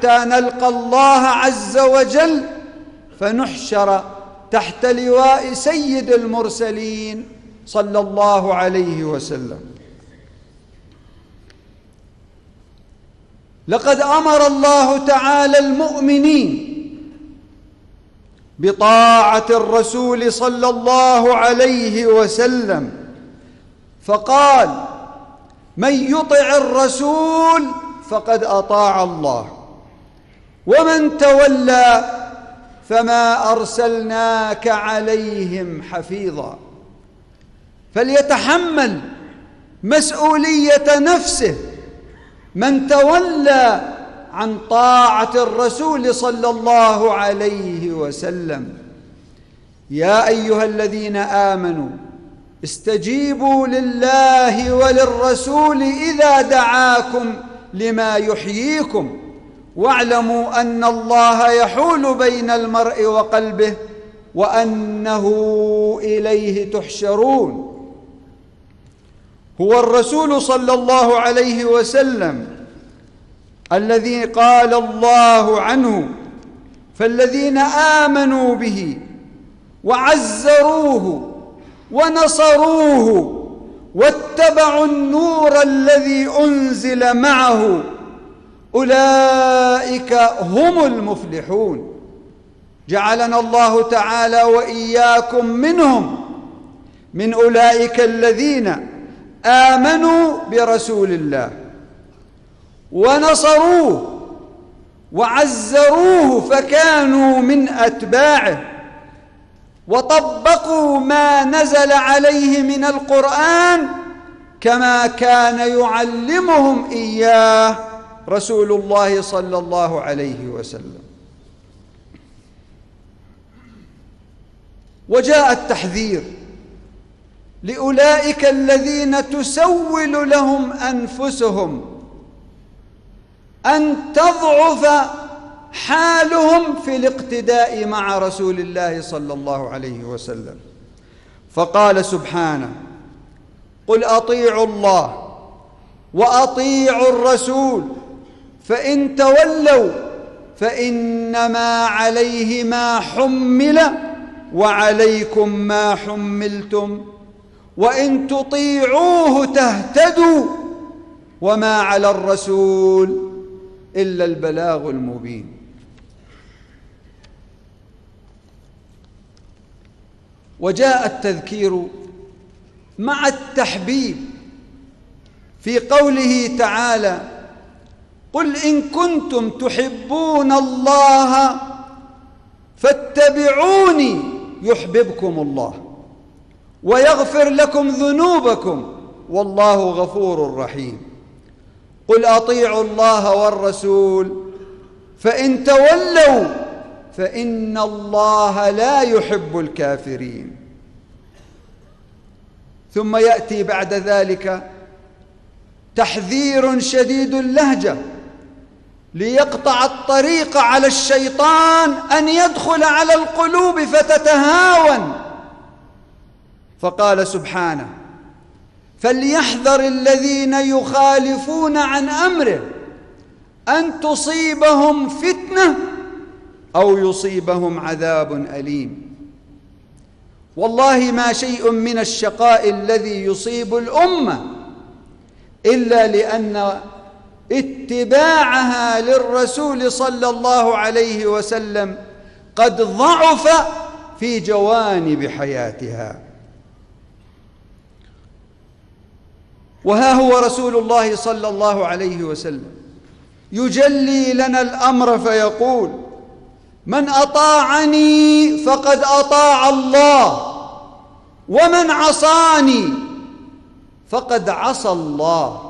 حتى نلقى الله عز وجل فنحشر تحت لواء سيد المرسلين صلى الله عليه وسلم. لقد أمر الله تعالى المؤمنين بطاعة الرسول صلى الله عليه وسلم، فقال: من يطع الرسول فقد أطاع الله، ومن تولى فما أرسلناك عليهم حفيظا. فليتحمل مسؤولية نفسه من تولى عن طاعة الرسول صلى الله عليه وسلم. يا أيها الذين آمنوا استجيبوا لله وللرسول إذا دعاكم لما يحييكم، واعلموا أن الله يحول بين المرء وقلبه وأنه إليه تحشرون. هو الرسول صلى الله عليه وسلم الذي قال الله عنه: فالذين آمنوا به وعزروه ونصروه واتبعوا النور الذي أنزل معه أولئك هم المفلحون. جعلنا الله تعالى وإياكم منهم، من أولئك الذين آمنوا برسول الله ونصروه وعزروه فكانوا من أتباعه، وطبقوا ما نزل عليه من القرآن كما كان يعلمهم إياه رسول الله صلى الله عليه وسلم. وجاء التحذير لأولئك الذين تسول لهم أنفسهم أن تضعف حالهم في الاقتداء مع رسول الله صلى الله عليه وسلم، فقال سبحانه: قل أطيعوا الله وأطيعوا الرسول فإن تولوا فإنما عليه ما حمل وعليكم ما حملتم وإن تطيعوه تهتدوا وما على الرسول إلا البلاغ المبين. وجاء التذكير مع التحبيب في قوله تعالى: قل إن كنتم تحبون الله فاتبعوني يحببكم الله ويغفر لكم ذنوبكم والله غفور رحيم. قل أطيعوا الله والرسول فإن تولوا فإن الله لا يحب الكافرين. ثم يأتي بعد ذلك تحذير شديد اللهجة ليقطع الطريق على الشيطان أن يدخل على القلوب فتتهاون، فقال سبحانه: فليحذر الذين يخالفون عن أمره أن تصيبهم فتنة أو يصيبهم عذاب أليم. والله ما شيء من الشقاء الذي يصيب الأمة إلا لأن اتباعها للرسول صلى الله عليه وسلم قد ضعف في جوانب حياتها. وها هو رسول الله صلى الله عليه وسلم يجلي لنا الأمر فيقول: من أطاعني فقد أطاع الله ومن عصاني فقد عصى الله.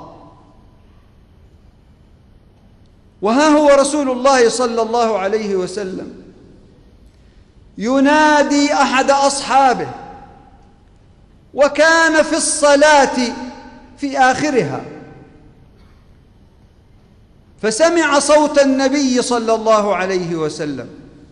وها هو رسول الله صلى الله عليه وسلم ينادي أحد أصحابه وكان في الصلاة في آخرها، فسمع صوت النبي صلى الله عليه وسلم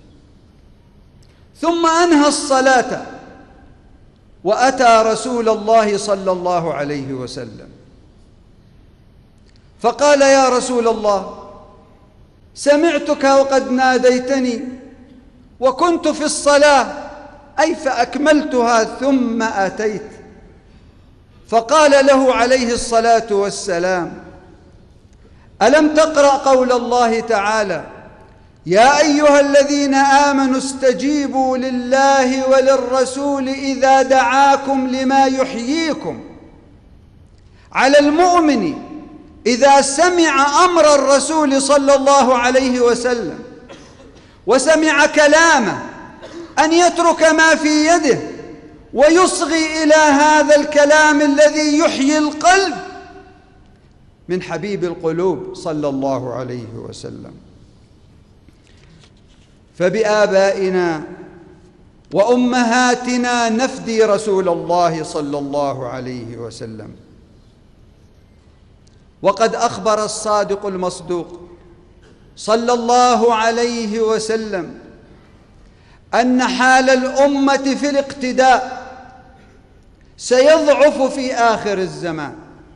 ثم أنهى الصلاة وأتى رسول الله صلى الله عليه وسلم فقال: يا رسول الله، سمعتك وقد ناديتني وكنت في الصلاة، أي فأكملتها ثم أتيت. فقال له عليه الصلاة والسلام: ألم تقرأ قول الله تعالى: يا أيها الذين آمنوا استجيبوا لله وللرسول إذا دعاكم لما يحييكم. على المؤمن إذا سمع أمر الرسول صلى الله عليه وسلم وسمع كلامه أن يترك ما في يده ويصغي إلى هذا الكلام الذي يحيي القلب من حبيب القلوب صلى الله عليه وسلم. فبآبائنا وأمهاتنا نفدي رسول الله صلى الله عليه وسلم. وقد أخبر الصادق المصدوق صلى الله عليه وسلم أن حال الأمة في الاقتداء سيضعف في آخر الزمان،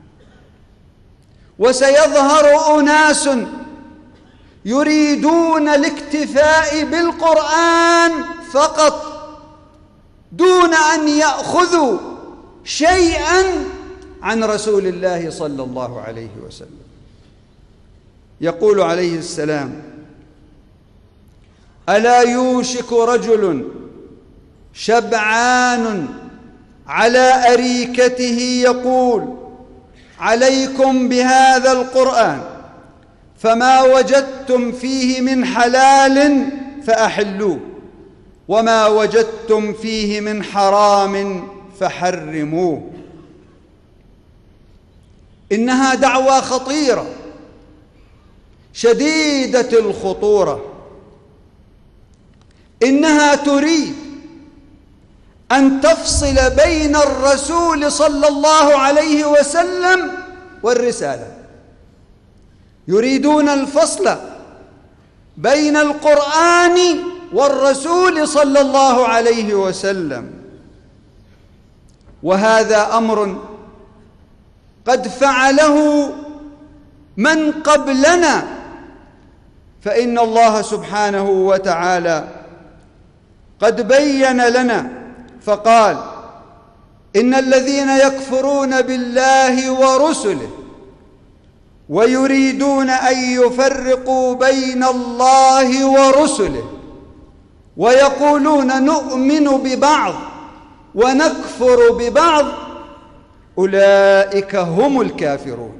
وسيظهر أناس يريدون الاكتفاء بالقرآن فقط دون أن يأخذوا شيئا عن رسول الله صلى الله عليه وسلم. يقول عليه السلام: ألا يوشك رجل شبعان على أريكته يقول: عليكم بهذا القرآن، فما وجدتم فيه من حلال فأحلوه، وما وجدتم فيه من حرام فحرموه. إنها دعوة خطيرة شديدة الخطورة. إنها تريد أن تفصل بين الرسول صلى الله عليه وسلم والرسالة. يريدون الفصل بين القرآن والرسول صلى الله عليه وسلم، وهذا أمر قد فعله من قبلنا. فإن الله سبحانه وتعالى قد بين لنا فقال: إن الذين يكفرون بالله ورسله ويريدون أن يفرقوا بين الله ورسله ويقولون نؤمن ببعض ونكفر ببعض أولئك هم الكافرون.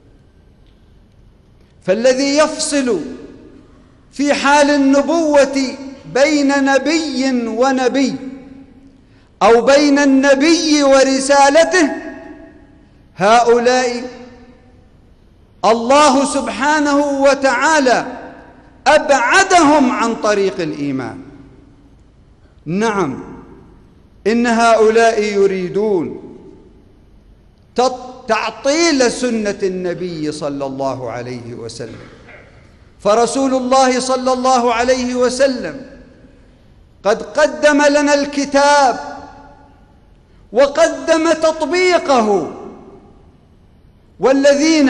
فالذي يفصل في حال النبوة بين نبي ونبي أو بين النبي ورسالته، هؤلاء الله سبحانه وتعالى أبعدهم عن طريق الإيمان. نعم، إن هؤلاء يريدون تعطيل سنة النبي صلى الله عليه وسلم. فرسول الله صلى الله عليه وسلم قد قدم لنا الكتاب وقدم تطبيقه، والذين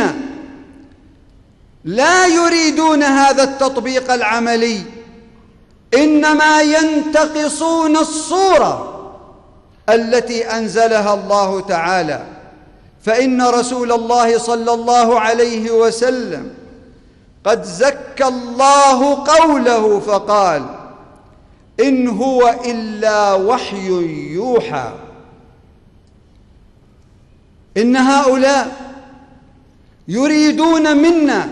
لا يريدون هذا التطبيق العملي إنما ينتقصون الصورة التي أنزلها الله تعالى. فإن رسول الله صلى الله عليه وسلم قد زكى الله قوله فقال: إن هو إلا وحي يوحى. إن هؤلاء يريدون منا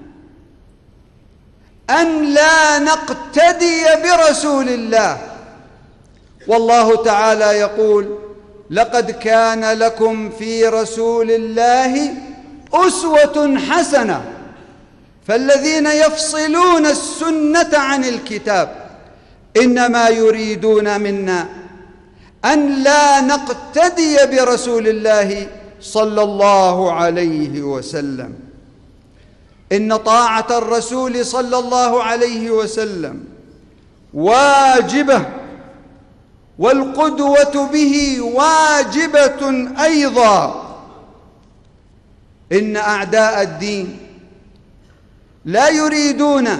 أن لا نقتدي برسول الله، والله تعالى يقول: لقد كان لكم في رسول الله أسوة حسنة. فالذين يفصلون السنة عن الكتاب إنما يريدون منا أن لا نقتدي برسول الله صلى الله عليه وسلم. إن طاعة الرسول صلى الله عليه وسلم واجبة، والقدوة به واجبة أيضا. إن أعداء الدين لا يريدون